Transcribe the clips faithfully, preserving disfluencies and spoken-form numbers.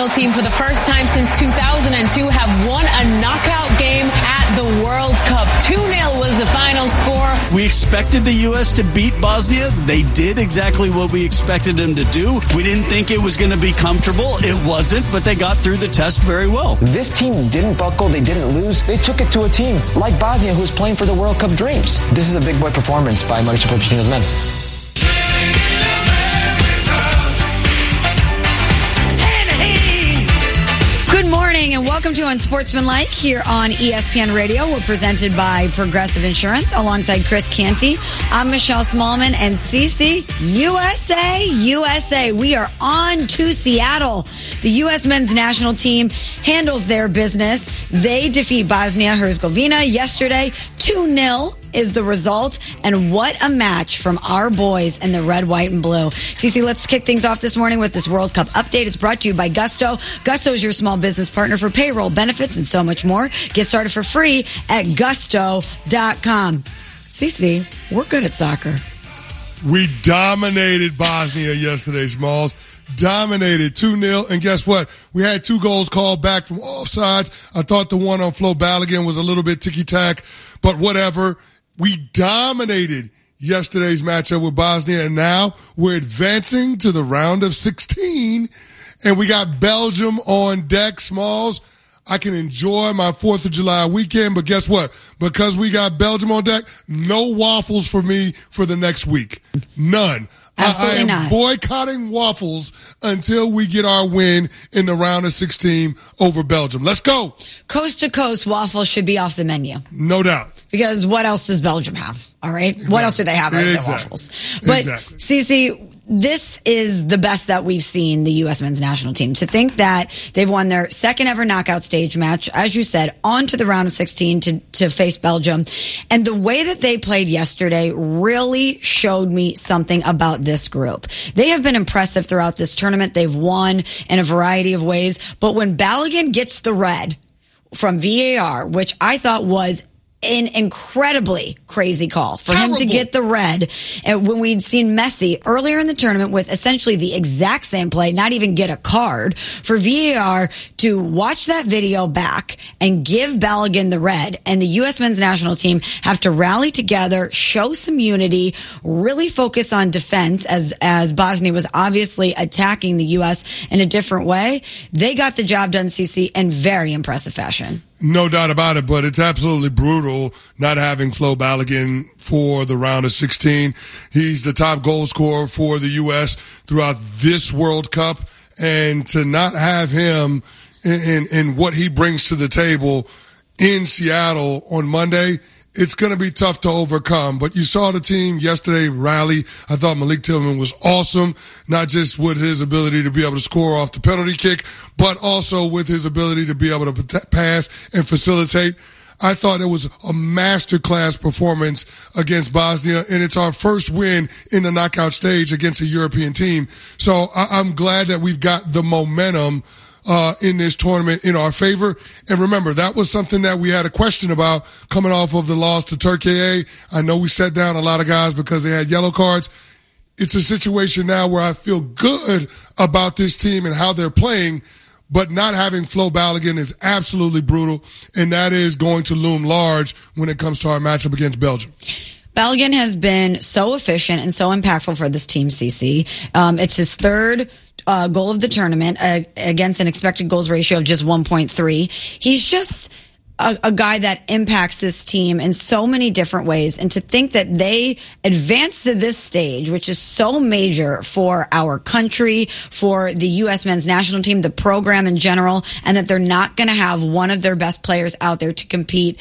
team, for the first time since two thousand two, have won a knockout game at the World Cup. two nil was the final score. We expected the U S to beat Bosnia. They did exactly what we expected them to do. We didn't think it was going to be comfortable. It wasn't, but they got through the test very well. This team didn't buckle. They didn't lose. They took it to a team like Bosnia, who's playing for the World Cup dreams. This is a big boy performance by Mauricio Pochettino's men. Good morning and welcome to Unsportsmanlike here on E S P N Radio. We're presented by Progressive Insurance alongside Chris Canty. I'm Michelle Smallman and Cece, U S A, U S A. We are on to Seattle. The U S men's national team handles their business. They defeat Bosnia-Herzegovina yesterday. two nil is the result. And what a match from our boys in the red, white, and blue. Cece, let's kick things off this morning with this World Cup update. It's brought to you by Gusto. Gusto is your small business partner for payroll, benefits, and so much more. Get started for free at gusto dot com. Cece, we're good at soccer. We dominated Bosnia yesterday, Smalls. Dominated two nil. And guess what? We had two goals called back from offsides. I thought the one on Flo Balogun was a little bit ticky-tack, but whatever. We dominated yesterday's matchup with Bosnia, and now we're advancing to the round of sixteen, and we got Belgium on deck, Smalls. I can enjoy my fourth of July weekend, but guess what? Because we got Belgium on deck, no waffles for me for the next week. None. Absolutely I am not. boycotting waffles until we get our win in the round of sixteen over Belgium. Let's go. Coast to coast waffles should be off the menu. No doubt. Because what else does Belgium have? All right. Exactly. What else do they have other than Exactly. waffles? But Exactly. Cece, this is the best that we've seen the U S men's national team. To think that they've won their second ever knockout stage match, as you said, on to the round of sixteen to, to face Belgium. And the way that they played yesterday really showed me something about this group. They have been impressive throughout this tournament. They've won in a variety of ways. But when Balogun gets the red from V A R, which I thought was an incredibly crazy call for Terrible. him to get the red. And when we'd seen Messi earlier in the tournament with essentially the exact same play, not even get a card, for V A R to watch that video back and give Balogun the red, and the U S men's national team have to rally together, show some unity, really focus on defense as, as Bosnia was obviously attacking the U S in a different way. They got the job done, C C, in very impressive fashion. No doubt about it, but it's absolutely brutal not having Flo Balogun for the round of sixteen. He's the top goal scorer for the U S throughout this World Cup, and to not have him in, in, in what he brings to the table in Seattle on Monday, it's going to be tough to overcome. But you saw the team yesterday rally. I thought Malik Tillman was awesome, not just with his ability to be able to score off the penalty kick, but also with his ability to be able to pass and facilitate. I thought it was a masterclass performance against Bosnia, and it's our first win in the knockout stage against a European team. So I- I'm glad that we've got the momentum Uh, in this tournament in our favor. And remember, that was something that we had a question about coming off of the loss to Turkey. I know we set down a lot of guys because they had yellow cards. It's a situation now where I feel good about this team and how they're playing, but not having Flo Balogun is absolutely brutal, and that is going to loom large when it comes to our matchup against Belgium. Balogun has been so efficient and so impactful for this team, C C. Um, it's his third uh, goal of the tournament uh, against an expected goals ratio of just one point three. He's just a, a guy that impacts this team in so many different ways. And to think that they advanced to this stage, which is so major for our country, for the U S men's national team, the program in general, and that they're not going to have one of their best players out there to compete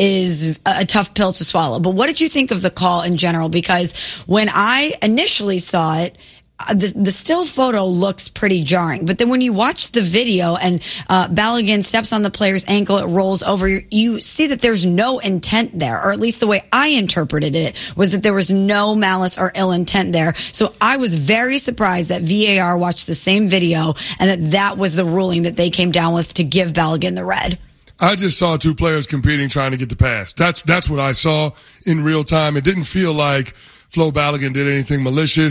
is a, a tough pill to swallow. But what did you think of the call in general? Because when I initially saw it, The, the still photo looks pretty jarring, but then when you watch the video and uh, Balogun steps on the player's ankle, it rolls over, you see that there's no intent there, or at least the way I interpreted it was that there was no malice or ill intent there. So I was very surprised that V A R watched the same video and that that was the ruling that they came down with to give Balogun the red. I just saw two players competing trying to get the pass. That's that's what I saw in real time. It didn't feel like Flo Balogun did anything malicious.